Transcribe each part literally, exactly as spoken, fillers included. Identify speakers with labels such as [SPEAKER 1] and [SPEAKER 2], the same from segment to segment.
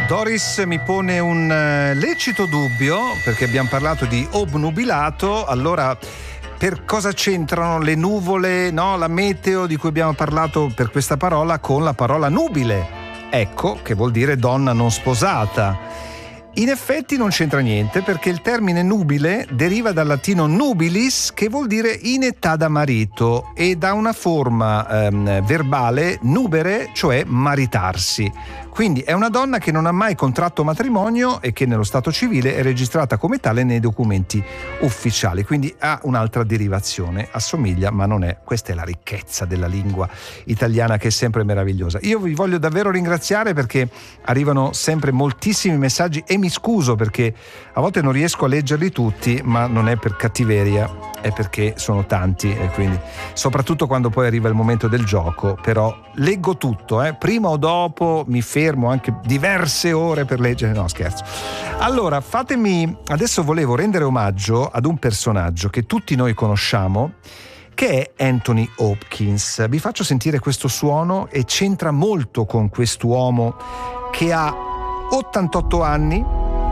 [SPEAKER 1] Doris mi pone un eh, lecito dubbio, perché abbiamo parlato di obnubilato. Allora, per cosa c'entrano le nuvole, no? La meteo di cui abbiamo parlato per questa parola con la parola nubile? Ecco, che vuol dire donna non sposata. In effetti non c'entra niente, perché il termine nubile deriva dal latino nubilis, che vuol dire in età da marito, e da una forma ehm, verbale nubere, cioè maritarsi. Quindi è una donna che non ha mai contratto matrimonio e che nello stato civile è registrata come tale nei documenti ufficiali, quindi ha un'altra derivazione, assomiglia ma non è. Questa è la ricchezza della lingua italiana, che è sempre meravigliosa. Io vi voglio davvero ringraziare, perché arrivano sempre moltissimi messaggi e mi scuso perché a volte non riesco a leggerli tutti, ma non è per cattiveria, è perché sono tanti, e quindi soprattutto quando poi arriva il momento del gioco, però leggo tutto, eh. Prima o dopo mi fermo anche diverse ore per leggere, no scherzo. Allora, fatemi, adesso volevo rendere omaggio ad un personaggio che tutti noi conosciamo, che è Anthony Hopkins. Vi faccio sentire questo suono e c'entra molto con quest'uomo che ha ottantotto anni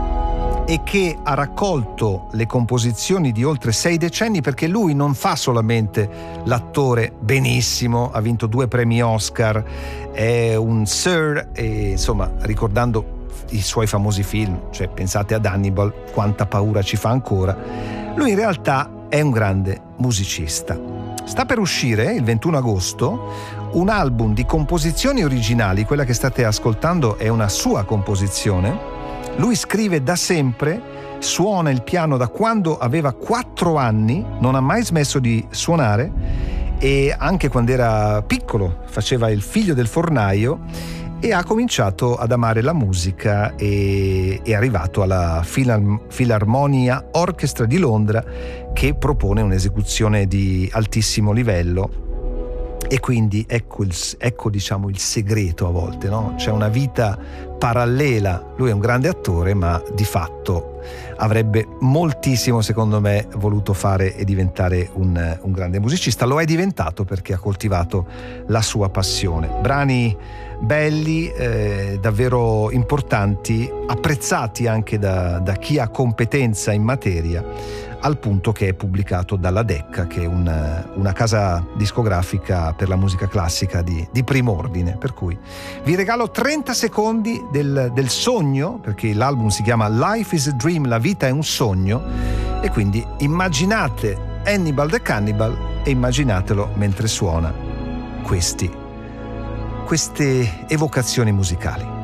[SPEAKER 1] e che ha raccolto le composizioni di oltre sei decenni, perché lui non fa solamente l'attore benissimo, ha vinto due premi Oscar, è un Sir, e insomma, ricordando i suoi famosi film, cioè pensate ad Hannibal, quanta paura ci fa ancora. Lui in realtà è un grande musicista. Sta per uscire il ventuno agosto un album di composizioni originali. Quella che state ascoltando è una sua composizione. Lui scrive da sempre, suona il piano da quando aveva quattro anni, non ha mai smesso di suonare, e anche quando era piccolo faceva il figlio del fornaio, e ha cominciato ad amare la musica e è arrivato alla Philhar- Philharmonia Orchestra di Londra, che propone un'esecuzione di altissimo livello. E quindi ecco, il, ecco diciamo il segreto a volte, no? C'è una vita parallela. Lui è un grande attore, ma di fatto avrebbe moltissimo, secondo me, voluto fare e diventare un, un grande musicista. Lo è diventato perché ha coltivato la sua passione. Brani belli, eh, davvero importanti, apprezzati anche da, da chi ha competenza in materia, al punto che è pubblicato dalla Decca, che è una, una casa discografica per la musica classica di, di primo ordine. Per cui vi regalo trenta secondi del, del sogno, perché l'album si chiama Life is a Dream, la vita è un sogno, e quindi immaginate Hannibal the Cannibal e immaginatelo mentre suona questi, queste evocazioni musicali.